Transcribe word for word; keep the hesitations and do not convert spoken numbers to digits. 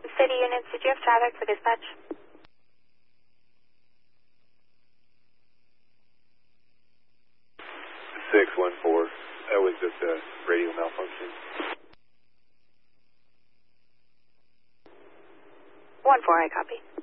City units, did you have traffic for dispatch? six one four. That was just a radio malfunction. one four, I copy.